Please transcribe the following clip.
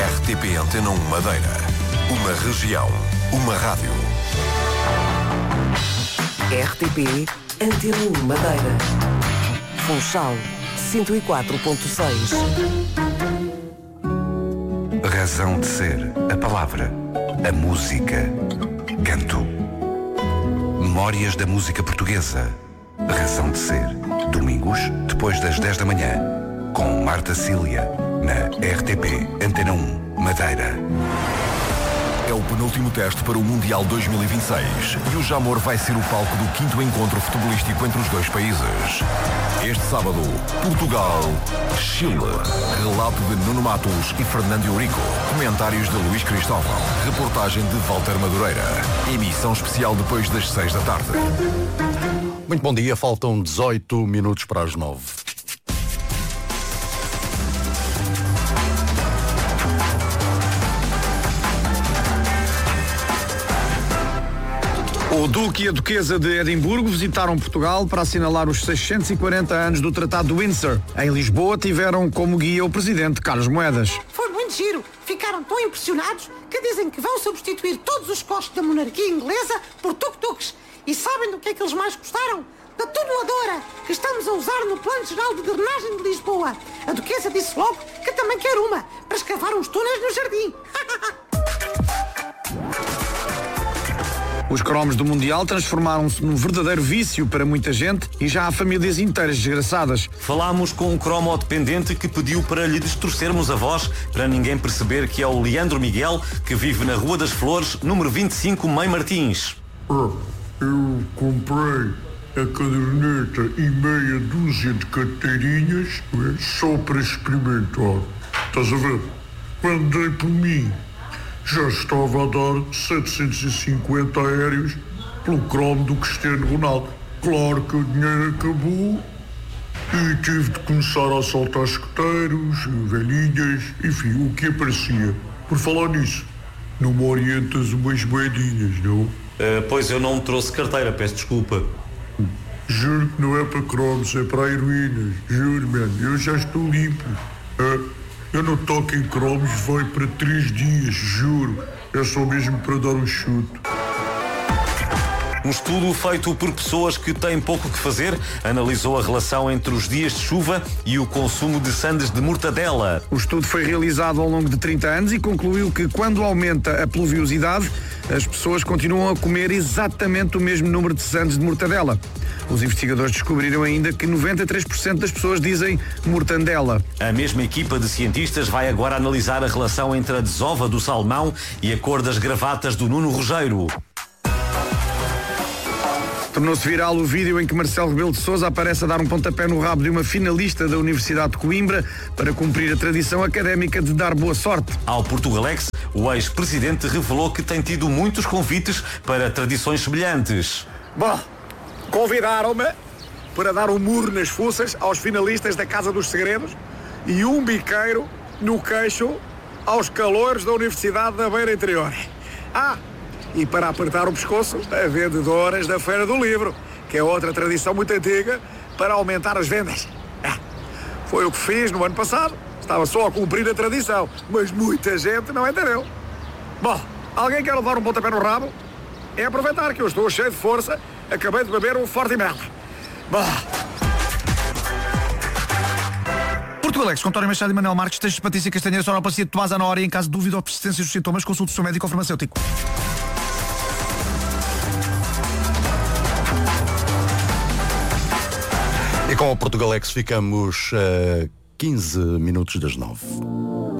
RTP Antena 1 Madeira. Uma região, uma rádio. RTP Antena 1 Madeira. Funchal 104.6. Razão de ser, a palavra, a música, canto. Memórias da música portuguesa. Razão de ser. Domingos, depois das 10 da manhã, com Marta Cília, na RTP Antena 1 Madeira. É o penúltimo teste para o Mundial 2026 e o Jamor vai ser o palco do 5º encontro futebolístico entre os dois países. Este sábado, Portugal-Chile. Relato de Nuno Matos e Fernando Eurico. Comentários de Luís Cristóvão. Reportagem de Walter Madureira. Emissão especial depois das 6 da tarde. Muito bom dia, faltam 18 minutos para as 9. O Duque e a Duquesa de Edimburgo visitaram Portugal para assinalar os 640 anos do Tratado de Windsor. Em Lisboa tiveram como guia o presidente Carlos Moedas. Foi muito giro. Ficaram tão impressionados que dizem que vão substituir todos os costos da monarquia inglesa por tuk-tuks. E sabem do que é que eles mais gostaram? Da tuneladora que estamos a usar no Plano Geral de Drenagem de Lisboa. A Duquesa disse logo que também quer uma para escavar uns túneis no jardim. Os cromos do Mundial transformaram-se num verdadeiro vício para muita gente e já há famílias inteiras desgraçadas. Falámos com um cromodependente que pediu para lhe distorcermos a voz para ninguém perceber que é o Leandro Miguel, que vive na Rua das Flores, número 25, Mãe Martins. Eu comprei a caderneta e meia dúzia de carteirinhas só para experimentar. Estás a ver? Quando dei por mim, já estava a dar 750 aéreos pelo cromo do Cristiano Ronaldo. Claro que o dinheiro acabou e tive de começar a assaltar escuteiros, velhinhas, enfim, o que aparecia. Por falar nisso, não me orientas umas moedinhas, não? Pois eu não trouxe carteira, peço desculpa. Juro que não é para cromos, é para heroínas. Juro, mano, eu já estou limpo. Eu não toco em cromos, vai para 3 dias, juro. É só mesmo para dar um chute. Um estudo feito por pessoas que têm pouco que fazer analisou a relação entre os dias de chuva e o consumo de sandes de mortadela. O estudo foi realizado ao longo de 30 anos e concluiu que quando aumenta a pluviosidade, as pessoas continuam a comer exatamente o mesmo número de sandes de mortadela. Os investigadores descobriram ainda que 93% das pessoas dizem mortandela. A mesma equipa de cientistas vai agora analisar a relação entre a desova do salmão e a cor das gravatas do Nuno Rogério. Tornou-se viral o vídeo em que Marcelo Rebelo de Sousa aparece a dar um pontapé no rabo de uma finalista da Universidade de Coimbra para cumprir a tradição académica de dar boa sorte. Ao Portugalex, o ex-presidente revelou que tem tido muitos convites para tradições semelhantes. Bom, convidaram-me para dar um murro nas fuças aos finalistas da Casa dos Segredos e um biqueiro no queixo aos calouros da Universidade da Beira Interior. E para apertar o pescoço, a vendedoras da Feira do Livro, que é outra tradição muito antiga para aumentar as vendas. Foi o que fiz no ano passado. Estava só a cumprir a tradição, mas muita gente não entendeu. Bom, alguém quer levar um pontapé no rabo? É aproveitar que eu estou cheio de força. Acabei de beber um forte mel. Portugalex, com António Machado e Manuel Marques, textos de Patrícia Castanheira, sonoplastia de Tomás Anora e em caso de dúvida ou persistência dos sintomas, consulte o seu médico ou farmacêutico. E com o Portugalex ficamos a 15 minutos das 9.